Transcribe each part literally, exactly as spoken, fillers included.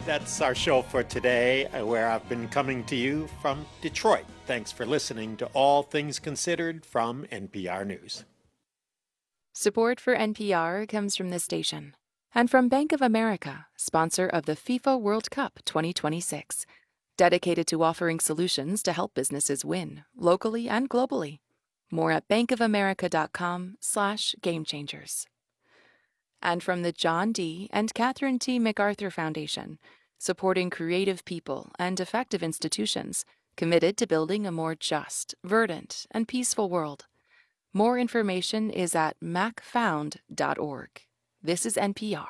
That's our show for today, uh, where I've been coming to you from Detroit. Thanks for listening to All Things Considered from N P R News. Support for N P R comes from this station and from Bank of America, sponsor of the FIFA World Cup twenty twenty-six, dedicated to offering solutions to help businesses win, locally and globally. More at bankofamerica.com slash game changers. And from the John D. and Catherine T. MacArthur Foundation, supporting creative people and effective institutions committed to building a more just, verdant, and peaceful world. More information is at mac found dot org. This is N P R.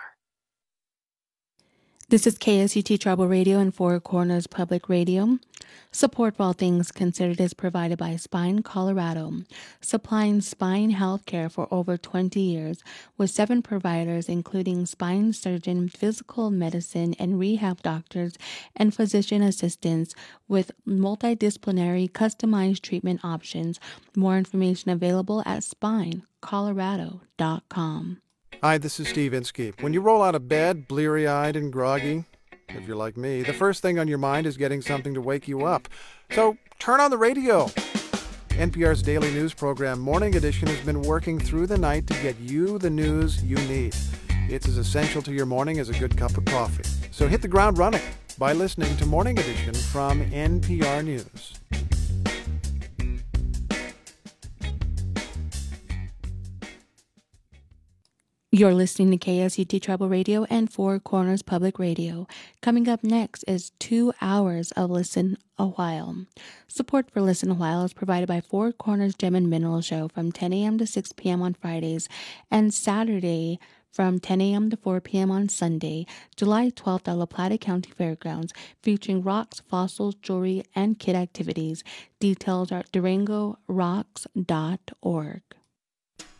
This is K S U T Tribal Radio and Four Corners Public Radio. Support for All Things Considered is provided by Spine Colorado, supplying spine health care for over twenty years with seven providers including spine surgeon, physical medicine, and rehab doctors and physician assistants with multidisciplinary customized treatment options. More information available at spine colorado dot com. Hi, this is Steve Inskeep. When you roll out of bed, bleary-eyed and groggy, if you're like me, the first thing on your mind is getting something to wake you up. So turn on the radio. N P R's daily news program, Morning Edition, has been working through the night to get you the news you need. It's as essential to your morning as a good cup of coffee. So hit the ground running by listening to Morning Edition from N P R News. You're listening to K S U T Tribal Radio and Four Corners Public Radio. Coming up next is two hours of Listen a While. Support for Listen a While is provided by Four Corners Gem and Mineral Show from ten a.m. to six p.m. on Fridays and Saturday from ten a.m. to four p.m. on Sunday, July twelfth at La Plata County Fairgrounds, featuring rocks, fossils, jewelry, and kid activities. Details are durango rocks dot org.